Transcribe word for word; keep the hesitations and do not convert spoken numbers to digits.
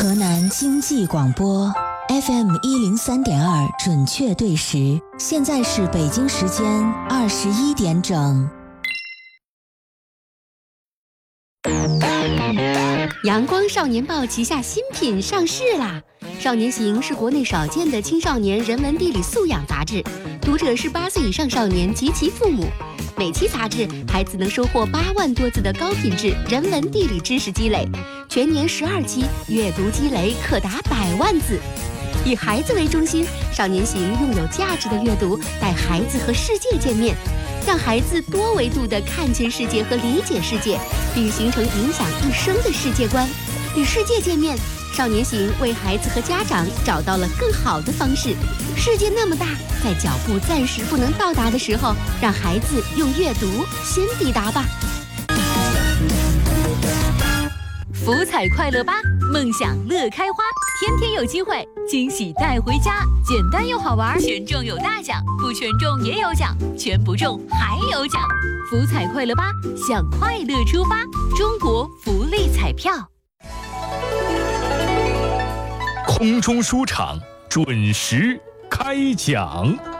河南经济广播 F M 一零三点二准确对时，现在是北京时间二十一点整。 阳光少年报旗下新品上市啦！少年行是国内少见的青少年人文地理素养杂志，读者是八岁以上少年及其父母。每期杂志，孩子能收获八万多字的高品质人文地理知识积累，全年十二期，阅读积累可达百万字。以孩子为中心，少年行用有价值的阅读带孩子和世界见面，让孩子多维度地看见世界和理解世界，并形成影响一生的世界观。与世界见面，少年行为孩子和家长找到了更好的方式。世界那么大，在脚步暂时不能到达的时候，让孩子用阅读先抵达吧。 福彩快乐吧，梦想乐开花，天天有机会，惊喜带回家，简单又好玩，全中有大奖，不全中也有奖，全不中还有奖。福彩快乐吧，向快乐出发，中国福利彩票。 空中书场准时开讲。